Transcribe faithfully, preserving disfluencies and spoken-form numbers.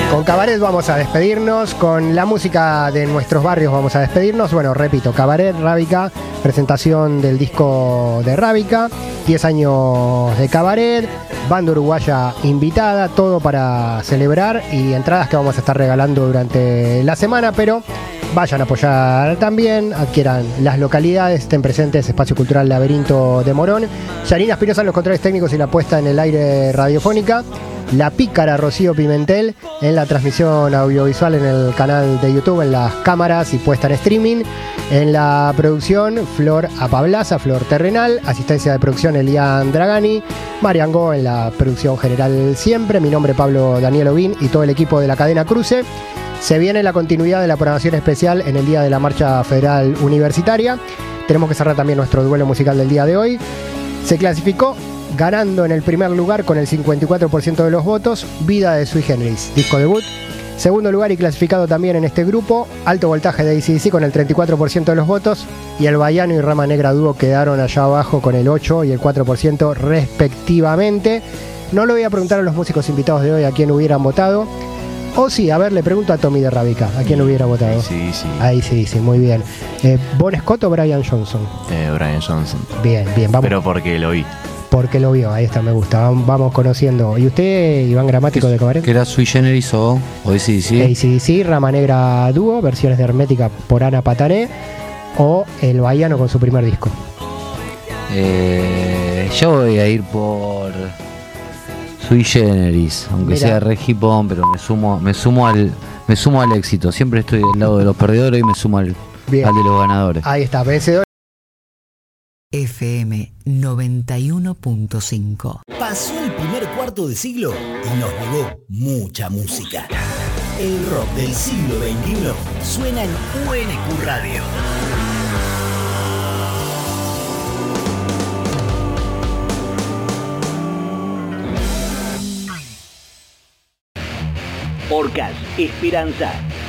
Con Cabaret vamos a despedirnos, con la música de nuestros barrios vamos a despedirnos. Bueno, repito, Cabaret, Rábica, presentación del disco de Rábica, diez años de Cabaret, banda uruguaya invitada, todo para celebrar y entradas que vamos a estar regalando durante la semana, pero vayan a apoyar también, adquieran las localidades, estén presentes, Espacio Cultural Laberinto de Morón. Yanina Espinosa en los controles técnicos y la puesta en el aire radiofónica. La pícara Rocío Pimentel en la transmisión audiovisual en el canal de YouTube, en las cámaras y puesta en streaming. En la producción, Flor Apablaza, Flor Terrenal. Asistencia de producción, Elian Dragani. Mariango en la producción general siempre. Mi nombre es Pablo Daniel Ovín y todo el equipo de la cadena Cruce. Se viene la continuidad de la programación especial en el día de la Marcha Federal Universitaria. Tenemos que cerrar también nuestro duelo musical del día de hoy. Se clasificó ganando en el primer lugar con el cincuenta y cuatro por ciento de los votos, Vida de Sui Generis, disco debut. Segundo lugar y clasificado también en este grupo, Alto Voltaje de A C D C con el treinta y cuatro por ciento de los votos. Y el Baiano y Rama Negra Dúo quedaron allá abajo con el ocho y el cuatro por ciento respectivamente. No le voy a preguntar a los músicos invitados de hoy a quién hubieran votado. O sí, a ver, le pregunto a Tommy de Rábica, ¿a quién hubiera votado? Sí, sí. Ahí sí, sí, muy bien. Eh, ¿Bon Scott o Brian Johnson? Eh, Brian Johnson. Bien, bien, vamos. Pero porque lo vi. Porque lo vio, ahí está, me gusta. Vamos, vamos conociendo. ¿Y usted, Iván Gramático de Cabaret? ¿Que era Sui Generis o A C D C? A C D C, Rama Negra Dúo, versiones de Hermética por Ana Patané, o El Baiano con su primer disco. Eh, yo voy a ir por Sui Generis, aunque Mirá. sea re hipón, pero me sumo, me sumo al, me sumo al éxito. Siempre estoy del lado de los perdedores y me sumo al, Bien. al de los ganadores. Ahí está, vencedor. F M noventa y uno punto cinco. Pasó el primer cuarto de siglo y nos legó mucha música. El rock del siglo veintiuno suena en U N Q Radio. Orcas, Esperanza,